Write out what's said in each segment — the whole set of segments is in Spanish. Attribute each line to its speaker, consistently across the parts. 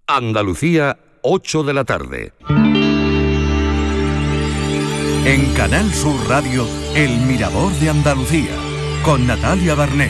Speaker 1: Andalucía, 8 de la tarde.
Speaker 2: En Canal Sur Radio, El Mirador de Andalucía, con Natalia Barnés.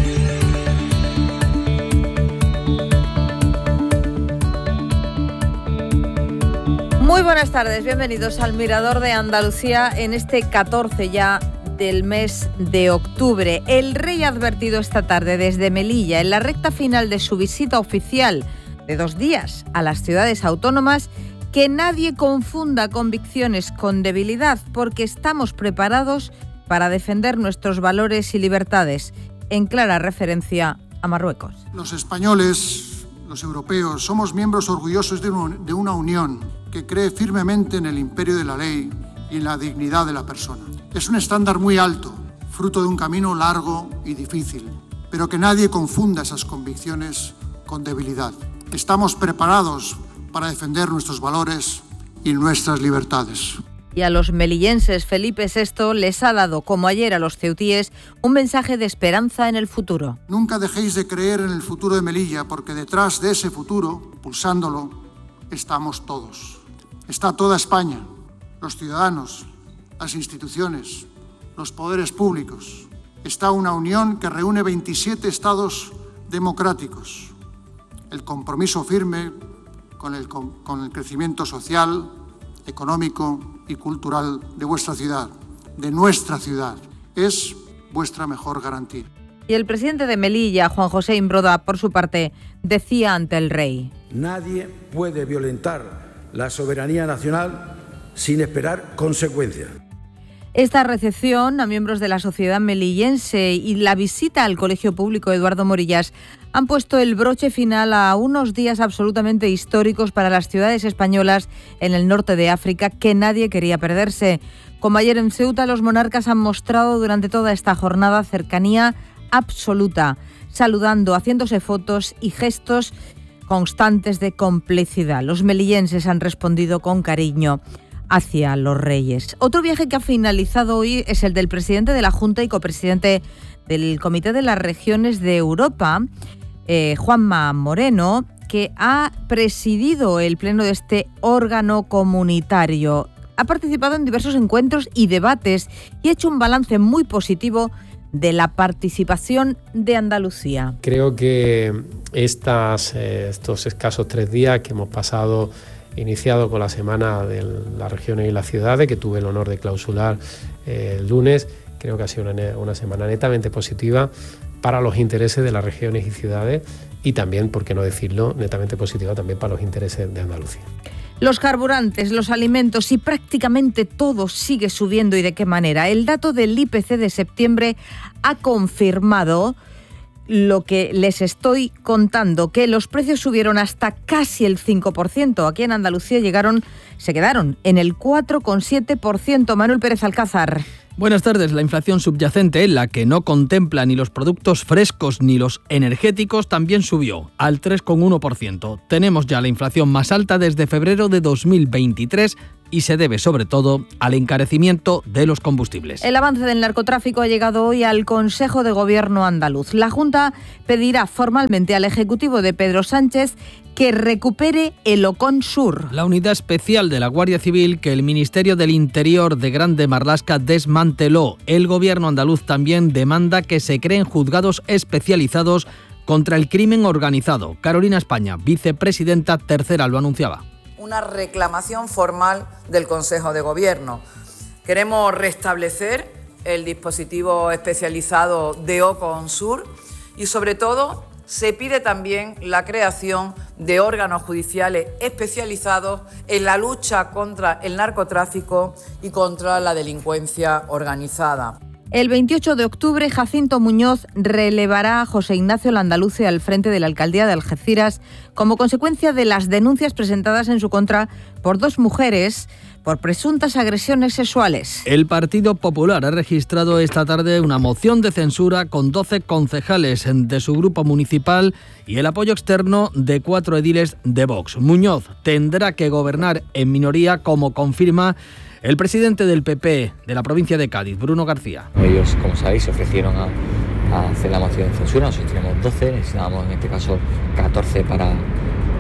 Speaker 3: Muy buenas tardes, bienvenidos al Mirador de Andalucía en este 14 ya del mes de octubre. El rey ha advertido esta tarde desde Melilla, en la recta final de su visita oficial de 2 días a las ciudades autónomas, que nadie confunda convicciones con debilidad, porque estamos preparados para defender nuestros valores y libertades, en clara referencia a Marruecos.
Speaker 4: Los españoles, los europeos, somos miembros orgullosos de una unión que cree firmemente en el imperio de la ley y en la dignidad de la persona. Es un estándar muy alto, fruto de un camino largo y difícil, pero que nadie confunda esas convicciones con debilidad. Estamos preparados para defender nuestros valores y nuestras libertades.
Speaker 3: Y a los melillenses, Felipe VI les ha dado, como ayer a los ceutíes, un mensaje de esperanza en el futuro.
Speaker 4: Nunca dejéis de creer en el futuro de Melilla, porque detrás de ese futuro, pulsándolo, estamos todos. Está toda España, los ciudadanos, las instituciones, los poderes públicos. Está una unión que reúne 27 estados democráticos. El compromiso firme con el crecimiento social, económico y cultural de vuestra ciudad, de nuestra ciudad, es vuestra mejor garantía.
Speaker 3: Y el presidente de Melilla, Juan José Imbroda, por su parte, decía ante el rey:
Speaker 5: nadie puede violentar la soberanía nacional sin esperar consecuencias.
Speaker 3: Esta recepción a miembros de la sociedad melillense y la visita al Colegio Público Eduardo Morillas han puesto el broche final a unos días absolutamente históricos para las ciudades españolas en el norte de África que nadie quería perderse. Como ayer en Ceuta, los monarcas han mostrado durante toda esta jornada cercanía absoluta, saludando, haciéndose fotos y gestos constantes de complicidad. Los melillenses han respondido con cariño hacia los reyes. Otro viaje que ha finalizado hoy es el del presidente de la Junta y copresidente del Comité de las Regiones de Europa, Juanma Moreno, que ha presidido el pleno de este órgano comunitario. Ha participado en diversos encuentros y debates y ha hecho un balance muy positivo de la participación de Andalucía.
Speaker 6: Creo que estos escasos 3 días que hemos pasado, iniciado con la Semana de las Regiones y las Ciudades, que tuve el honor de clausurar el lunes, creo que ha sido una semana netamente positiva para los intereses de las regiones y ciudades y también, por qué no decirlo, netamente positiva también para los intereses de Andalucía.
Speaker 3: Los carburantes, los alimentos y prácticamente todo sigue subiendo. ¿Y de qué manera? El dato del IPC de septiembre ha confirmado lo que les estoy contando, que los precios subieron hasta casi el 5%. Aquí en Andalucía se quedaron en el 4,7%. Manuel Pérez Alcázar.
Speaker 7: Buenas tardes. La inflación subyacente, la que no contempla ni los productos frescos ni los energéticos, también subió al 3,1%. Tenemos ya la inflación más alta desde febrero de 2023 y se debe sobre todo al encarecimiento de los combustibles.
Speaker 3: El avance del narcotráfico ha llegado hoy al Consejo de Gobierno andaluz. La Junta pedirá formalmente al Ejecutivo de Pedro Sánchez que recupere el Ocon Sur,
Speaker 7: la unidad especial de la Guardia Civil que el Ministerio del Interior de Grande Marlaska desmanteló. El Gobierno andaluz también demanda que se creen juzgados especializados contra el crimen organizado. Carolina España, vicepresidenta tercera, lo anunciaba.
Speaker 8: Una reclamación formal del Consejo de Gobierno. Queremos restablecer el dispositivo especializado de Ocon Sur y, sobre todo, se pide también la creación de órganos judiciales especializados en la lucha contra el narcotráfico y contra la delincuencia organizada.
Speaker 3: El 28 de octubre, Jacinto Muñoz relevará a José Ignacio Landaluce al frente de la alcaldía de Algeciras como consecuencia de las denuncias presentadas en su contra por 2 mujeres por presuntas agresiones sexuales.
Speaker 7: El Partido Popular ha registrado esta tarde una moción de censura con 12 concejales de su grupo municipal y el apoyo externo de 4 ediles de Vox. Muñoz tendrá que gobernar en minoría, como confirma el presidente del PP de la provincia de Cádiz, Bruno García.
Speaker 9: Ellos, como sabéis, se ofrecieron a hacer la moción de censura. Nosotros tenemos 12, necesitábamos en este caso 14 para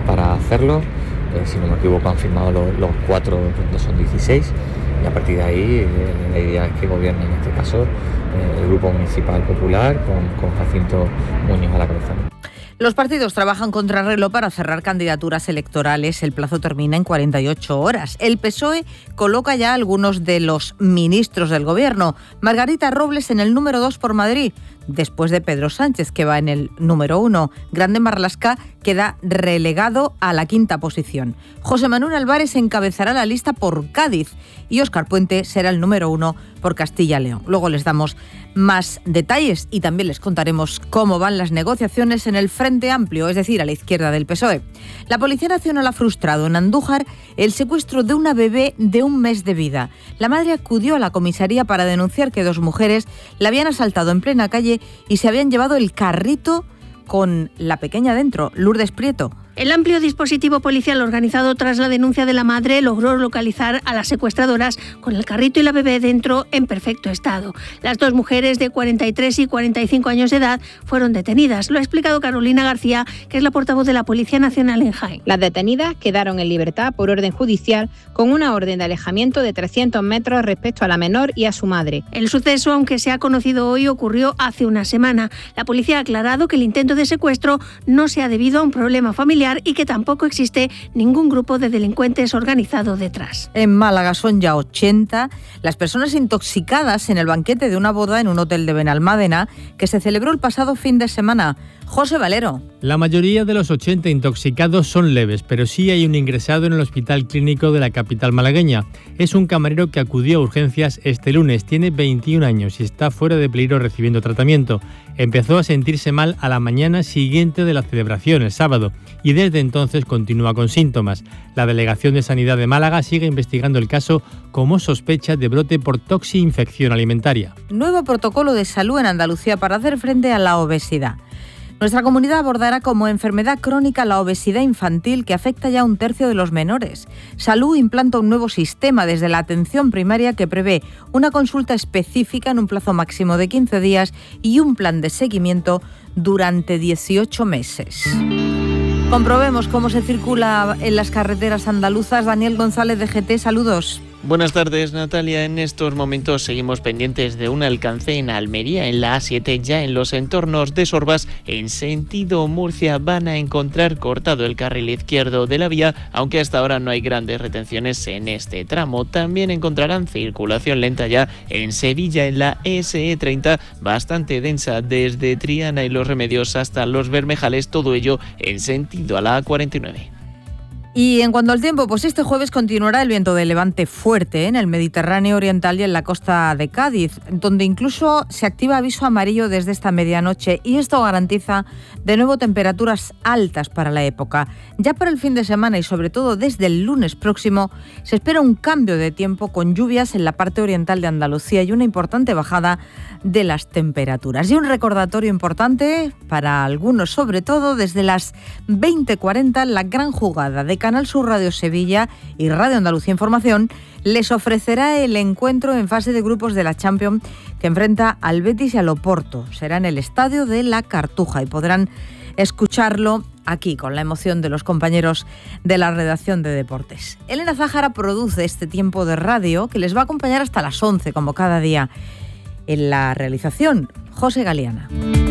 Speaker 9: para hacerlo. Si no me equivoco, han firmado los 4, no son 16, y a partir de ahí la idea es que gobierne en este caso el Grupo Municipal Popular con Jacinto Muñoz a la cabeza.
Speaker 3: Los partidos trabajan contra reloj para cerrar candidaturas electorales. El plazo termina en 48 horas. El PSOE coloca ya a algunos de los ministros del Gobierno. Margarita Robles en el número 2 por Madrid, después de Pedro Sánchez, que va en el número 1. Grande Marlaska queda relegado a la 5ª posición. José Manuel Álvarez encabezará la lista por Cádiz y Óscar Puente será el número 1 por Castilla-León. Luego les damos más detalles y también les contaremos cómo van las negociaciones en el Frente Amplio, es decir, a la izquierda del PSOE. La Policía Nacional ha frustrado en Andújar el secuestro de una bebé de 1 mes de vida. La madre acudió a la comisaría para denunciar que 2 mujeres la habían asaltado en plena calle y se habían llevado el carrito con la pequeña dentro. Lourdes Prieto.
Speaker 10: El amplio dispositivo policial organizado tras la denuncia de la madre logró localizar a las secuestradoras con el carrito y la bebé dentro en perfecto estado. Las 2 mujeres de 43 y 45 años de edad fueron detenidas. Lo ha explicado Carolina García, que es la portavoz de la Policía Nacional en Jaén.
Speaker 11: Las detenidas quedaron en libertad por orden judicial con una orden de alejamiento de 300 metros respecto a la menor y a su madre.
Speaker 10: El suceso, aunque se ha conocido hoy, ocurrió hace una semana. La policía ha aclarado que el intento de secuestro no se ha debido a un problema familiar y que tampoco existe ningún grupo de delincuentes organizado detrás.
Speaker 3: En Málaga son ya 80 las personas intoxicadas en el banquete de una boda en un hotel de Benalmádena que se celebró el pasado fin de semana. José Valero.
Speaker 12: La mayoría de los 80 intoxicados son leves, pero sí hay un ingresado en el hospital clínico de la capital malagueña. Es un camarero que acudió a urgencias este lunes, tiene 21 años y está fuera de peligro recibiendo tratamiento. Empezó a sentirse mal a la mañana siguiente de la celebración, el sábado, y desde entonces continúa con síntomas. La Delegación de Sanidad de Málaga sigue investigando el caso como sospecha de brote por toxi-infección alimentaria.
Speaker 3: Nuevo protocolo de salud en Andalucía para hacer frente a la obesidad. Nuestra comunidad abordará como enfermedad crónica la obesidad infantil, que afecta ya a 1/3 de los menores. Salud implanta un nuevo sistema desde la atención primaria que prevé una consulta específica en un plazo máximo de 15 días y un plan de seguimiento durante 18 meses. Comprobemos cómo se circula en las carreteras andaluzas. Daniel González de GT, saludos.
Speaker 13: Buenas tardes, Natalia. En estos momentos seguimos pendientes de un alcance en Almería, en la A7, ya en los entornos de Sorbas, en sentido Murcia. Van a encontrar cortado el carril izquierdo de la vía, aunque hasta ahora no hay grandes retenciones en este tramo. También encontrarán circulación lenta ya en Sevilla, en la SE30, bastante densa desde Triana y Los Remedios hasta Los Bermejales, todo ello en sentido a la A49.
Speaker 3: Y en cuanto al tiempo, pues este jueves continuará el viento de levante fuerte en el Mediterráneo oriental y en la costa de Cádiz, donde incluso se activa aviso amarillo desde esta medianoche, y esto garantiza de nuevo temperaturas altas para la época. Ya para el fin de semana y sobre todo desde el lunes próximo se espera un cambio de tiempo con lluvias en la parte oriental de Andalucía y una importante bajada de las temperaturas. Y un recordatorio importante para algunos, sobre todo desde las 20:40, la gran jugada de Canal Sur Radio Sevilla y Radio Andalucía Información les ofrecerá el encuentro en fase de grupos de la Champions que enfrenta al Betis y al Oporto. Será en el Estadio de la Cartuja y podrán escucharlo aquí con la emoción de los compañeros de la redacción de deportes. Elena Zájara produce este tiempo de radio que les va a acompañar hasta las 11, como cada día. En la realización, José Galeana.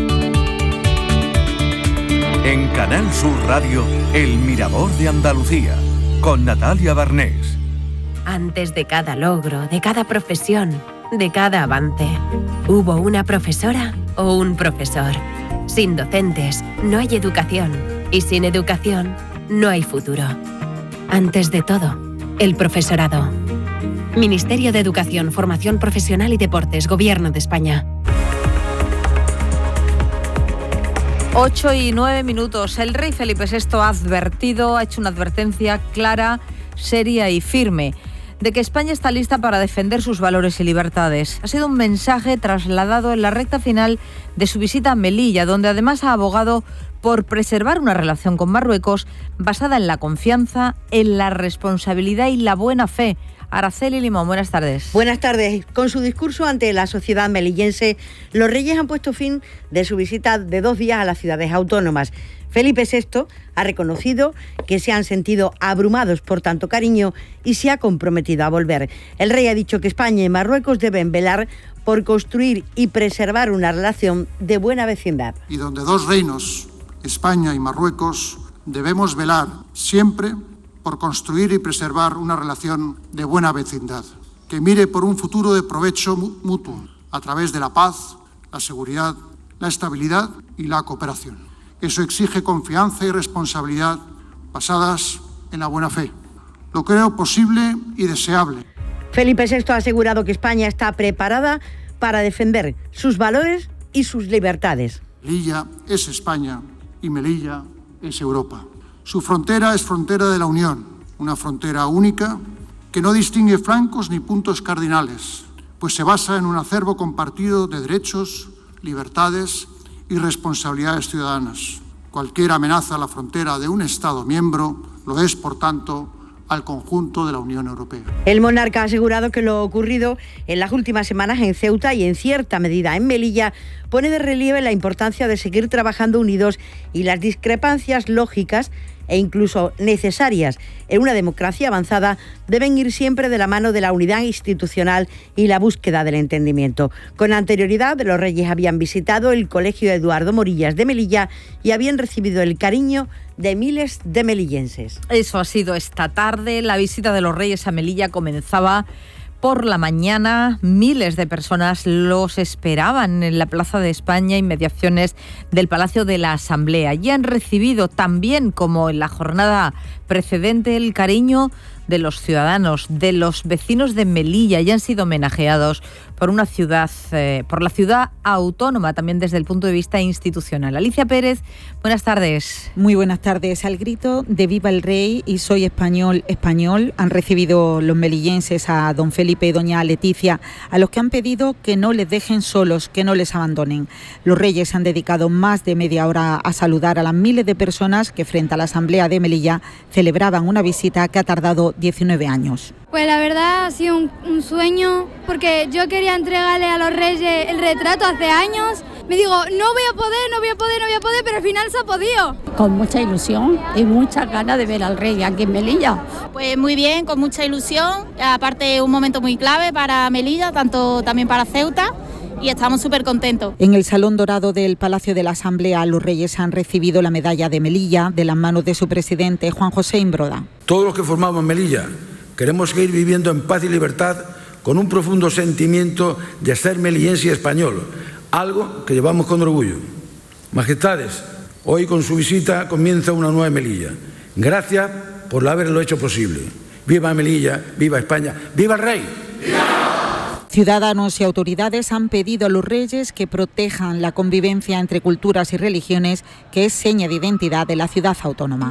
Speaker 2: En Canal Sur Radio, El Mirador de Andalucía, con Natalia Barnés.
Speaker 14: Antes de cada logro, de cada profesión, de cada avance, hubo una profesora o un profesor. Sin docentes no hay educación y sin educación no hay futuro. Antes de todo, el profesorado. Ministerio de Educación, Formación Profesional y Deportes, Gobierno de España.
Speaker 3: 8:09. El rey Felipe VI ha hecho una advertencia clara, seria y firme de que España está lista para defender sus valores y libertades. Ha sido un mensaje trasladado en la recta final de su visita a Melilla, donde además ha abogado por preservar una relación con Marruecos basada en la confianza, en la responsabilidad y la buena fe, Araceli Limón, buenas tardes.
Speaker 15: Buenas tardes. Con su discurso ante la sociedad melillense, los reyes han puesto fin de su visita de 2 días a las ciudades autónomas. Felipe VI ha reconocido que se han sentido abrumados por tanto cariño y se ha comprometido a volver. El rey ha dicho que España y Marruecos deben velar por construir y preservar una relación de buena vecindad.
Speaker 4: Y donde 2 reinos, España y Marruecos, debemos velar siempre por construir y preservar una relación de buena vecindad, que mire por un futuro de provecho mutuo, a través de la paz, la seguridad, la estabilidad y la cooperación. Eso exige confianza y responsabilidad basadas en la buena fe. Lo creo posible y deseable.
Speaker 15: Felipe VI ha asegurado que España está preparada para defender sus valores y sus libertades.
Speaker 4: Melilla es España y Melilla es Europa. Su frontera es frontera de la Unión, una frontera única que no distingue flancos ni puntos cardinales, pues se basa en un acervo compartido de derechos, libertades y responsabilidades ciudadanas. Cualquier amenaza a la frontera de un Estado miembro lo es, por tanto, al conjunto de la Unión Europea.
Speaker 15: El monarca ha asegurado que lo ocurrido en las últimas semanas en Ceuta y en cierta medida en Melilla pone de relieve la importancia de seguir trabajando unidos y las discrepancias lógicas e incluso necesarias en una democracia avanzada deben ir siempre de la mano de la unidad institucional y la búsqueda del entendimiento. Con anterioridad, los reyes habían visitado el Colegio Eduardo Morillas de Melilla y habían recibido el cariño de miles de melillenses.
Speaker 3: Eso ha sido esta tarde. La visita de los reyes a Melilla comenzaba por la mañana. Miles de personas los esperaban en la Plaza de España, inmediaciones del Palacio de la Asamblea. Y han recibido también, como en la jornada precedente, el cariño de los ciudadanos, de los vecinos de Melilla, y han sido homenajeados por una ciudad, por la ciudad autónoma, también desde el punto de vista institucional. Alicia Pérez, buenas tardes.
Speaker 16: Muy buenas tardes. Al grito de Viva el Rey y Soy español, español, han recibido los melillenses a don Felipe y doña Leticia, a los que han pedido que no les dejen solos, que no les abandonen. Los reyes han dedicado más de media hora a saludar a las miles de personas que frente a la Asamblea de Melilla celebraban una visita que ha tardado 19 años.
Speaker 17: Pues la verdad ha sido un sueño, porque yo quería entregarle a los reyes el retrato hace años. Me digo, no voy a poder, pero al final se ha podido.
Speaker 18: Con mucha ilusión y muchas ganas de ver al rey aquí en Melilla.
Speaker 19: Pues muy bien, con mucha ilusión, aparte un momento muy clave para Melilla, tanto también para Ceuta. Y estamos súper contentos.
Speaker 16: En el Salón Dorado del Palacio de la Asamblea, los reyes han recibido la medalla de Melilla de las manos de su presidente, Juan José Imbroda.
Speaker 5: Todos los que formamos Melilla queremos seguir viviendo en paz y libertad con un profundo sentimiento de ser melillense y español, algo que llevamos con orgullo. Majestades, hoy con su visita comienza una nueva Melilla. Gracias por haberlo hecho posible. Viva Melilla, viva España, viva el rey. ¡Viva!
Speaker 16: Ciudadanos y autoridades han pedido a los reyes que protejan la convivencia entre culturas y religiones, que es seña de identidad de la ciudad autónoma.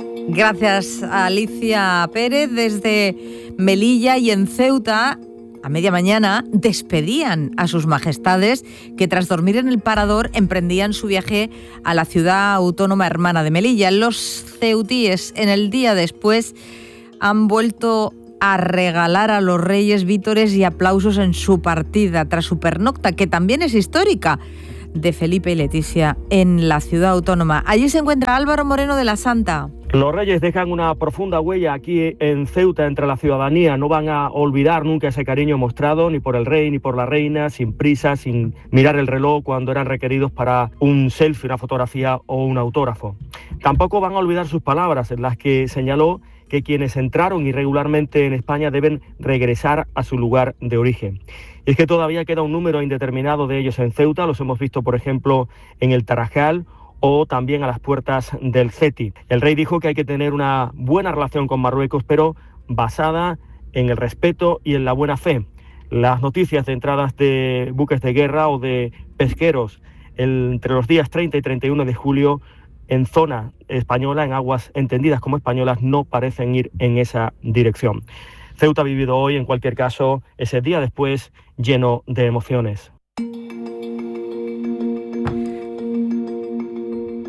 Speaker 3: Gracias a Alicia Pérez. Desde Melilla y en Ceuta, a media mañana, despedían a sus majestades que tras dormir en el Parador emprendían su viaje a la ciudad autónoma hermana de Melilla. Los ceutíes en el día después han vuelto a regalar a los reyes vítores y aplausos en su partida tras su pernocta, que también es histórica, de Felipe y Leticia en la ciudad autónoma. Allí se encuentra Álvaro Moreno de la Santa.
Speaker 20: Los reyes dejan una profunda huella aquí en Ceuta entre la ciudadanía. No van a olvidar nunca ese cariño mostrado ni por el rey ni por la reina, sin prisa, sin mirar el reloj cuando eran requeridos para un selfie, una fotografía o un autógrafo. Tampoco van a olvidar sus palabras en las que señaló que quienes entraron irregularmente en España deben regresar a su lugar de origen. Y es que todavía queda un número indeterminado de ellos en Ceuta. Los hemos visto, por ejemplo, en el Tarajal o también a las puertas del Ceti. El rey dijo que hay que tener una buena relación con Marruecos, pero basada en el respeto y en la buena fe. Las noticias de entradas de buques de guerra o de pesqueros entre los días 30 y 31 de julio en zona española, en aguas entendidas como españolas, no parecen ir en esa dirección. Ceuta ha vivido hoy, en cualquier caso, ese día después lleno de emociones.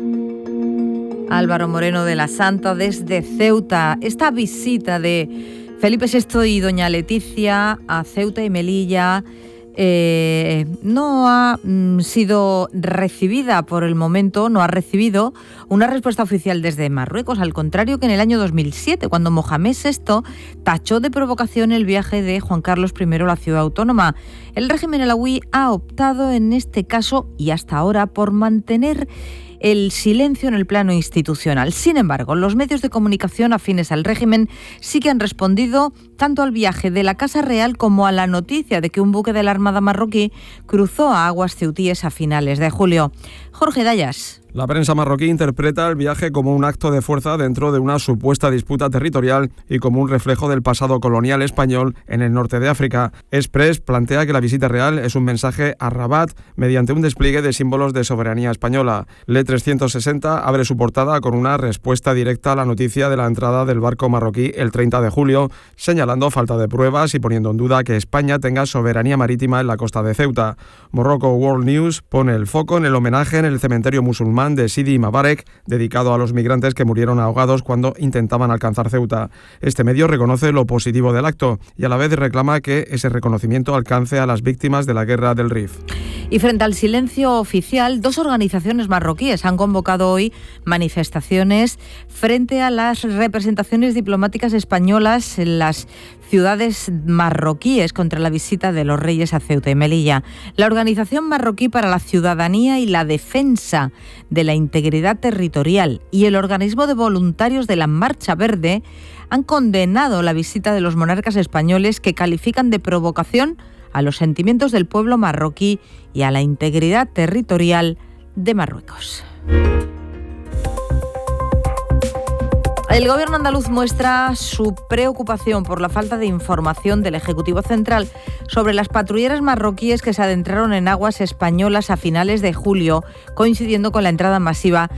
Speaker 3: Álvaro Moreno de la Santa desde Ceuta. Esta visita de Felipe VI y doña Leticia a Ceuta y Melilla. No ha sido recibida por el momento, no ha recibido una respuesta oficial desde Marruecos, al contrario que en el año 2007, cuando Mohamed VI tachó de provocación el viaje de Juan Carlos I a la ciudad autónoma. El régimen alauí ha optado en este caso y hasta ahora por mantener el silencio en el plano institucional. Sin embargo, los medios de comunicación afines al régimen sí que han respondido tanto al viaje de la Casa Real como a la noticia de que un buque de la Armada marroquí cruzó a aguas ceutíes a finales de julio. Jorge Dayas.
Speaker 21: La prensa marroquí interpreta el viaje como un acto de fuerza dentro de una supuesta disputa territorial y como un reflejo del pasado colonial español en el norte de África. Express plantea que la visita real es un mensaje a Rabat mediante un despliegue de símbolos de soberanía española. Le 360 abre su portada con una respuesta directa a la noticia de la entrada del barco marroquí el 30 de julio, señalando falta de pruebas y poniendo en duda que España tenga soberanía marítima en la costa de Ceuta. Morocco World News pone el foco en el homenaje en el cementerio musulmán de Sidi Mabarek, dedicado a los migrantes que murieron ahogados cuando intentaban alcanzar Ceuta. Este medio reconoce lo positivo del acto y a la vez reclama que ese reconocimiento alcance a las víctimas de la guerra del Rif.
Speaker 3: Y frente al silencio oficial, dos organizaciones marroquíes han convocado hoy manifestaciones frente a las representaciones diplomáticas españolas en las ciudades marroquíes contra la visita de los reyes a Ceuta y Melilla. La Organización Marroquí para la Ciudadanía y la Defensa de la Integridad Territorial y el Organismo de Voluntarios de la Marcha Verde han condenado la visita de los monarcas españoles, que califican de provocación a los sentimientos del pueblo marroquí y a la integridad territorial de Marruecos. El Gobierno andaluz muestra su preocupación por la falta de información del Ejecutivo Central sobre las patrulleras marroquíes que se adentraron en aguas españolas a finales de julio, coincidiendo con la entrada masiva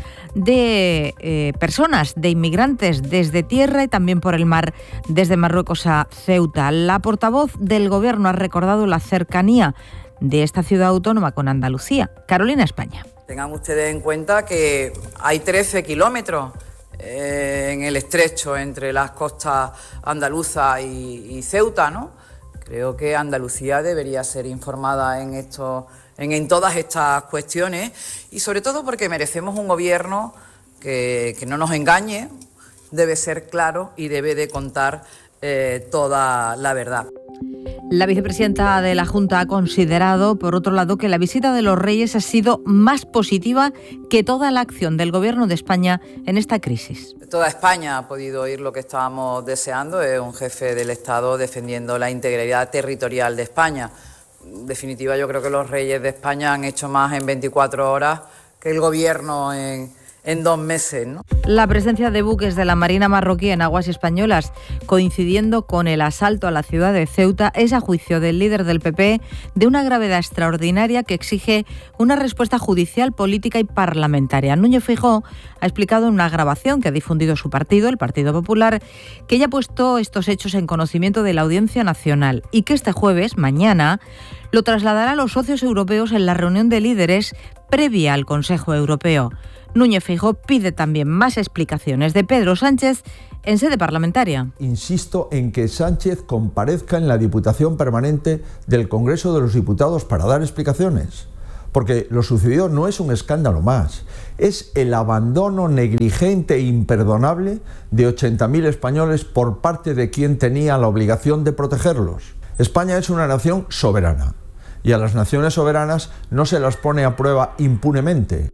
Speaker 3: de personas, de inmigrantes desde tierra y también por el mar, desde Marruecos a Ceuta. La portavoz del Gobierno ha recordado la cercanía de esta ciudad autónoma con Andalucía. Carolina España.
Speaker 8: Tengan ustedes en cuenta que hay 13 kilómetros en el estrecho entre las costas andaluza y Ceuta, ¿no? Creo que Andalucía debería ser informada en todas estas cuestiones, y sobre todo porque merecemos un gobierno que no nos engañe, debe ser claro y debe de contar toda la verdad.
Speaker 3: La vicepresidenta de la Junta ha considerado, por otro lado, que la visita de los reyes ha sido más positiva que toda la acción del Gobierno de España en esta crisis.
Speaker 8: Toda España ha podido oír lo que estábamos deseando, es un jefe del Estado defendiendo la integridad territorial de España. En definitiva, yo creo que los reyes de España han hecho más en 24 horas que el Gobierno en 2 meses, ¿no?
Speaker 3: La presencia de buques de la Marina marroquí en aguas españolas, coincidiendo con el asalto a la ciudad de Ceuta, es, a juicio del líder del PP, de una gravedad extraordinaria que exige una respuesta judicial, política y parlamentaria. Núñez Feijóo ha explicado en una grabación que ha difundido su partido, el Partido Popular, que ya ha puesto estos hechos en conocimiento de la Audiencia Nacional y que este jueves, mañana, lo trasladará a los socios europeos en la reunión de líderes previa al Consejo Europeo. Núñez Feijóo pide también más explicaciones de Pedro Sánchez en sede parlamentaria.
Speaker 22: Insisto en que Sánchez comparezca en la Diputación Permanente del Congreso de los Diputados para dar explicaciones, porque lo sucedido no es un escándalo más, es el abandono negligente e imperdonable de 80.000 españoles por parte de quien tenía la obligación de protegerlos. España es una nación soberana y a las naciones soberanas no se las pone a prueba impunemente.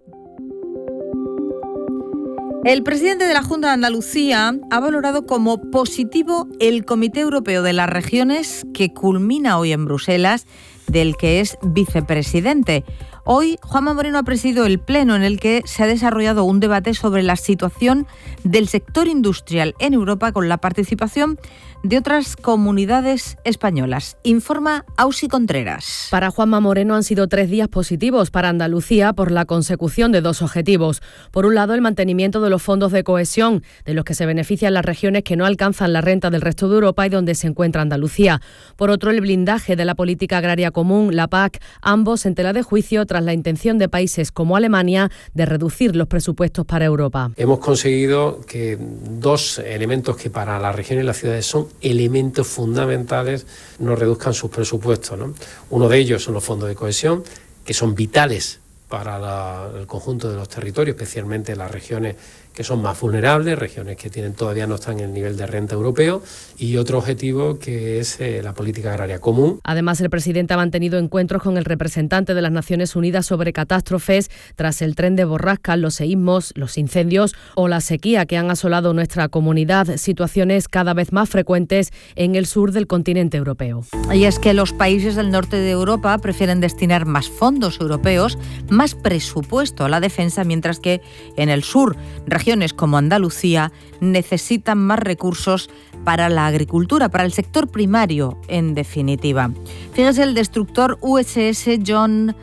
Speaker 3: El presidente de la Junta de Andalucía ha valorado como positivo el Comité Europeo de las Regiones, que culmina hoy en Bruselas, del que es vicepresidente. Hoy, Juanma Moreno ha presidido el pleno en el que se ha desarrollado un debate sobre la situación del sector industrial en Europa, con la participación de otras comunidades españolas. Informa Ausi Contreras.
Speaker 23: Para Juanma Moreno han sido 3 días positivos para Andalucía por la consecución de 2 objetivos. Por un lado, el mantenimiento de los fondos de cohesión, de los que se benefician las regiones que no alcanzan la renta del resto de Europa y donde se encuentra Andalucía. Por otro, el blindaje de la política agraria común, la PAC, ambos en tela de juicio tras tras la intención de países como Alemania de reducir los presupuestos para Europa.
Speaker 1: Hemos conseguido que dos elementos que para las regiones y las ciudades son elementos fundamentales no reduzcan sus presupuestos, ¿no? Uno de ellos son los fondos de cohesión, que son vitales para el conjunto de los territorios, especialmente las regiones que son más vulnerables, regiones que todavía no están en el nivel de renta europeo, y otro objetivo que es la política agraria común.
Speaker 23: Además, el presidente ha mantenido encuentros con el representante de las Naciones Unidas sobre catástrofes tras el tren de borrascas, los seísmos, los incendios o la sequía que han asolado nuestra comunidad, situaciones cada vez más frecuentes en el sur del continente europeo.
Speaker 3: Y es que los países del norte de Europa prefieren destinar más fondos europeos, más presupuesto a la defensa, mientras que en el sur, regiones como Andalucía necesitan más recursos para la agricultura, para el sector primario, en definitiva. Fíjese, el destructor USS John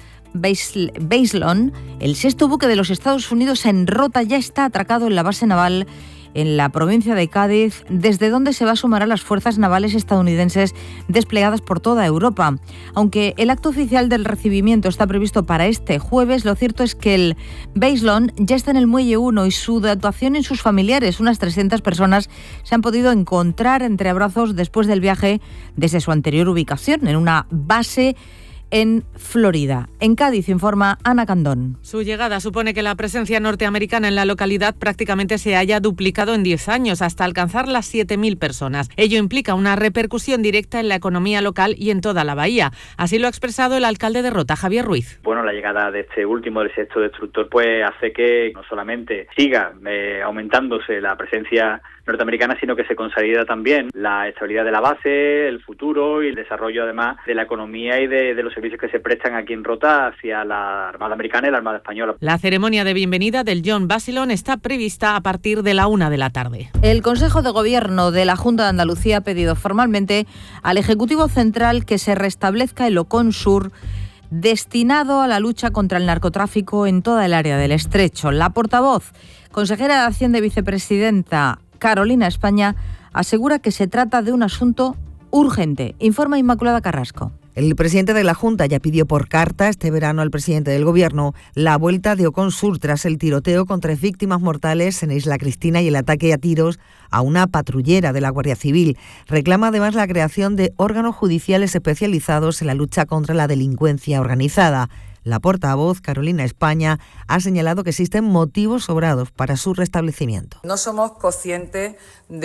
Speaker 3: Basilone, el sexto buque de los Estados Unidos en rota, ya está atracado en la base naval en la provincia de Cádiz, desde donde se va a sumar a las fuerzas navales estadounidenses desplegadas por toda Europa. Aunque el acto oficial del recibimiento está previsto para este jueves, lo cierto es que el Basilone ya está en el Muelle 1 y su dotación y sus familiares, unas 300 personas, se han podido encontrar entre abrazos después del viaje desde su anterior ubicación, en una base en Florida. En Cádiz informa Ana Candón.
Speaker 6: Su llegada supone que la presencia norteamericana en la localidad prácticamente se haya duplicado en 10 años, hasta alcanzar las 7.000 personas. Ello implica una repercusión directa en la economía local y en toda la bahía. Así lo ha expresado el alcalde de Rota, Javier Ruiz.
Speaker 7: Bueno, la llegada de este último, del sexto destructor, pues hace que no solamente siga aumentándose la presencia norteamericana, sino que se consolida también la estabilidad de la base, el futuro y el desarrollo, además, de la economía y de los servicios que se prestan aquí en Rota hacia la Armada Americana y la Armada Española.
Speaker 6: La ceremonia de bienvenida del John Basilone está prevista a partir de la 1 de la tarde.
Speaker 3: El Consejo de Gobierno de la Junta de Andalucía ha pedido formalmente al Ejecutivo Central que se restablezca el OCONSUR, destinado a la lucha contra el narcotráfico en toda el área del Estrecho. La portavoz, consejera de Hacienda y vicepresidenta Carolina España, asegura que se trata de un asunto urgente. Informa Inmaculada Carrasco.
Speaker 24: El presidente de la Junta ya pidió por carta este verano al presidente del Gobierno la vuelta de OCONSUR tras el tiroteo con 3 víctimas mortales en Isla Cristina y el ataque a tiros a una patrullera de la Guardia Civil. Reclama además la creación de órganos judiciales especializados en la lucha contra la delincuencia organizada. La portavoz, Carolina España, ha señalado que existen motivos sobrados para su restablecimiento.
Speaker 8: No somos conscientes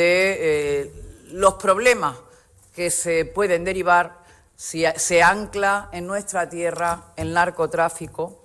Speaker 8: de los problemas que se pueden derivar si se ancla en nuestra tierra el narcotráfico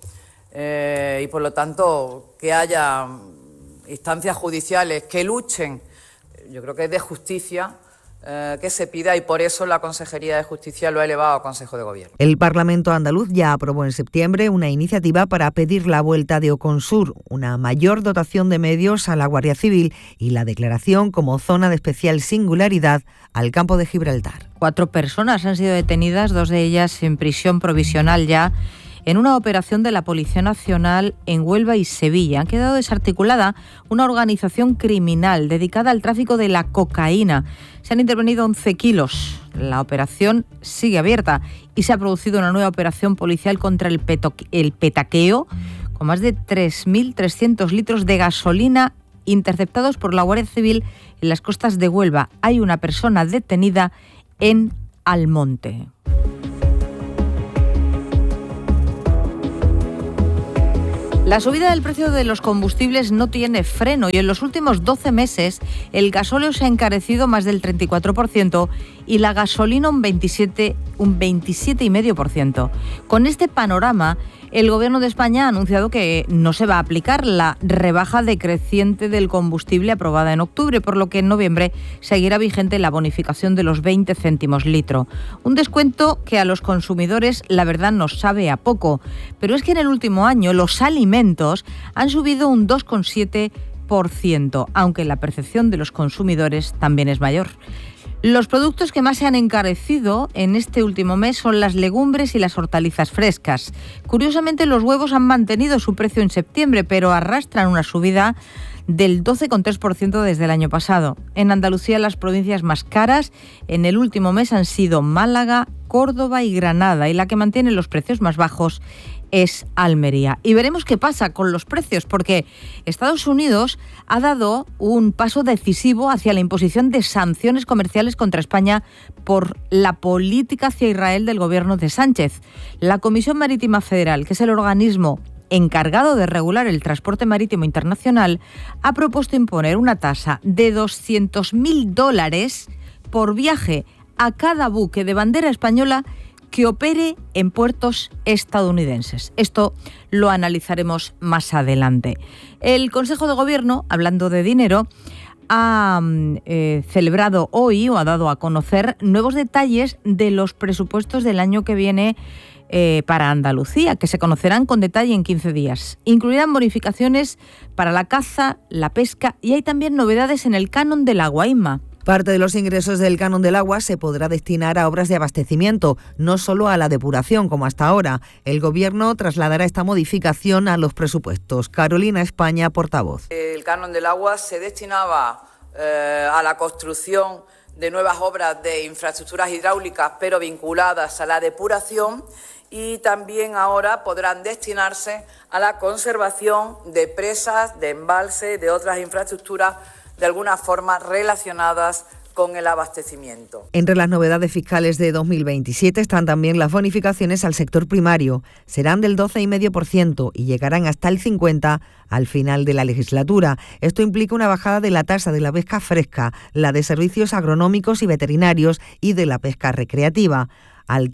Speaker 8: y, por lo tanto, que haya instancias judiciales que luchen. Yo creo que es de justicia que se pida, y por eso la Consejería de Justicia lo ha elevado al Consejo de Gobierno.
Speaker 24: El Parlamento andaluz ya aprobó en septiembre una iniciativa para pedir la vuelta de OCONSUR, una mayor dotación de medios a la Guardia Civil y la declaración como zona de especial singularidad al campo de Gibraltar.
Speaker 3: 4 personas han sido detenidas, 2 de ellas en prisión provisional ya, en una operación de la Policía Nacional en Huelva y Sevilla. Han quedado desarticulada una organización criminal dedicada al tráfico de la cocaína. Se han intervenido 11 kilos. La operación sigue abierta y se ha producido una nueva operación policial contra el petaqueo, con más de 3.300 litros de gasolina interceptados por la Guardia Civil en las costas de Huelva. Hay una persona detenida en Almonte. La subida del precio de los combustibles no tiene freno y en los últimos 12 meses el gasóleo se ha encarecido más del 34% y la gasolina un 27,5%. Con este panorama, el Gobierno de España ha anunciado que no se va a aplicar la rebaja decreciente del combustible aprobada en octubre, por lo que en noviembre seguirá vigente la bonificación de los 20 céntimos litro. Un descuento que a los consumidores, la verdad, nos sabe a poco. Pero es que en el último año los alimentos han subido un 2,7%, aunque la percepción de los consumidores también es mayor. Los productos que más se han encarecido en este último mes son las legumbres y las hortalizas frescas. Curiosamente, los huevos han mantenido su precio en septiembre, pero arrastran una subida del 12,3% desde el año pasado. En Andalucía, las provincias más caras en el último mes han sido Málaga, Córdoba y Granada, y la que mantiene los precios más bajos es Almería. Y veremos qué pasa con los precios, porque Estados Unidos ha dado un paso decisivo hacia la imposición de sanciones comerciales contra España por la política hacia Israel del gobierno de Sánchez. La Comisión Marítima Federal, que es el organismo encargado de regular el transporte marítimo internacional, ha propuesto imponer una tasa de $200.000 por viaje a cada buque de bandera española que opere en puertos estadounidenses. Esto lo analizaremos más adelante. El Consejo de Gobierno, hablando de dinero, ha celebrado hoy o ha dado a conocer nuevos detalles de los presupuestos del año que viene para Andalucía, que se conocerán con detalle en 15 días. Incluirán bonificaciones para la caza, la pesca y hay también novedades en el canon del agua. Inma.
Speaker 24: Parte de los ingresos del canon del agua se podrá destinar a obras de abastecimiento, no solo a la depuración como hasta ahora. El Gobierno trasladará esta modificación a los presupuestos. Carolina España, portavoz.
Speaker 8: El canon del agua se destinaba a la construcción de nuevas obras de infraestructuras hidráulicas, pero vinculadas a la depuración, y también ahora podrán destinarse a la conservación de presas, de embalses, de otras infraestructuras de alguna forma relacionadas con el abastecimiento.
Speaker 24: Entre las novedades fiscales de 2027 están también las bonificaciones al sector primario. Serán del 12,5% y llegarán hasta el 50% al final de la legislatura. Esto implica una bajada de la tasa de la pesca fresca, la de servicios agronómicos y veterinarios y de la pesca recreativa. Al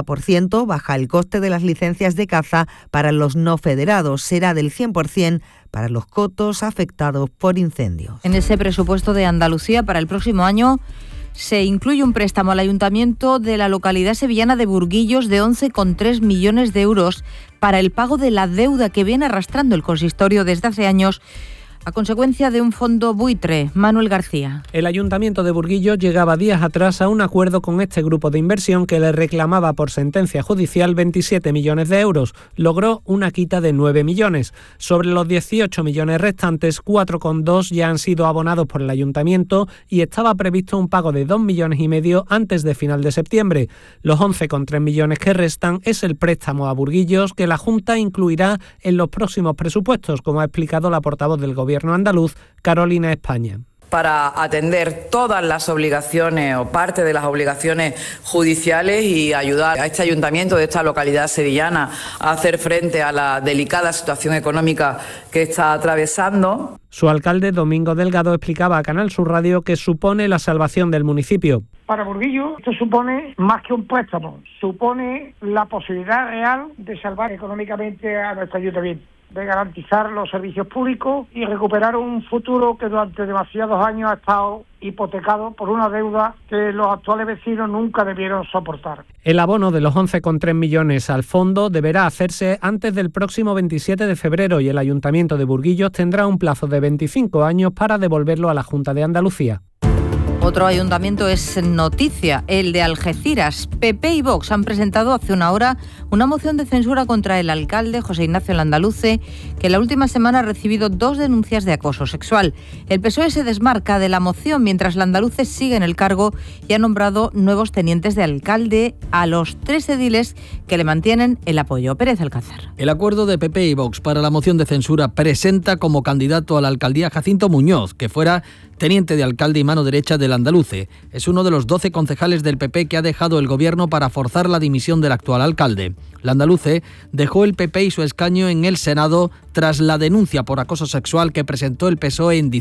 Speaker 24: 30% baja el coste de las licencias de caza para los no federados. Será del 100% para los cotos afectados por incendios.
Speaker 3: En ese presupuesto de Andalucía para el próximo año se incluye un préstamo al ayuntamiento de la localidad sevillana de Burguillos de 11,3 millones de euros para el pago de la deuda que viene arrastrando el consistorio desde hace años a consecuencia de un fondo buitre. Manuel García.
Speaker 9: El Ayuntamiento de Burguillos llegaba días atrás a un acuerdo con este grupo de inversión que le reclamaba por sentencia judicial 27 millones de euros. Logró una quita de 9 millones. Sobre los 18 millones restantes, 4,2 ya han sido abonados por el Ayuntamiento y estaba previsto un pago de 2,5 millones antes de final de septiembre. Los 11,3 millones que restan es el préstamo a Burguillos que la Junta incluirá en los próximos presupuestos, como ha explicado la portavoz del Gobierno andaluz, Carolina España.
Speaker 8: Para atender todas las obligaciones o parte de las obligaciones judiciales y ayudar a este ayuntamiento de esta localidad sevillana a hacer frente a la delicada situación económica que está atravesando.
Speaker 9: Su alcalde, Domingo Delgado, explicaba a Canal Sur Radio que supone la salvación del municipio.
Speaker 10: Para Burguillos esto supone más que un préstamo, supone la posibilidad real de salvar económicamente a nuestro ayuntamiento, de garantizar los servicios públicos y recuperar un futuro que durante demasiados años ha estado hipotecado por una deuda que los actuales vecinos nunca debieron soportar.
Speaker 9: El abono de los 11,3 millones al fondo deberá hacerse antes del próximo 27 de febrero y el Ayuntamiento de Burguillos tendrá un plazo de 25 años para devolverlo a la Junta de Andalucía.
Speaker 3: Otro ayuntamiento es noticia, el de Algeciras. PP y Vox han presentado hace una hora una moción de censura contra el alcalde José Ignacio Landaluce, que la última semana ha recibido 2 denuncias de acoso sexual. El PSOE se desmarca de la moción mientras Landaluce sigue en el cargo y ha nombrado nuevos tenientes de alcalde a los 3 ediles que le mantienen el apoyo. Pérez Alcázar.
Speaker 11: El acuerdo de PP y Vox para la moción de censura presenta como candidato a la alcaldía Jacinto Muñoz, que fuera teniente de alcalde y mano derecha del Landaluce. Es uno de los 12 concejales del PP que ha dejado el gobierno para forzar la dimisión del actual alcalde. Landaluce dejó el PP y su escaño en el Senado tras la denuncia por acoso sexual que presentó el PSOE en diciembre